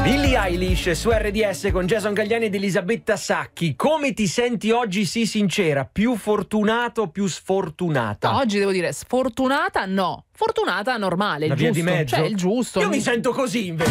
Billie Eilish su RDS con Jason Galliani ed Elisabetta Sacchi. Come ti senti oggi? Sii sincera, più fortunato o più sfortunata? No, oggi devo dire sfortunata no, fortunata normale, il Una via giusto, di mezzo? cioè il giusto. Io mi sento così invece.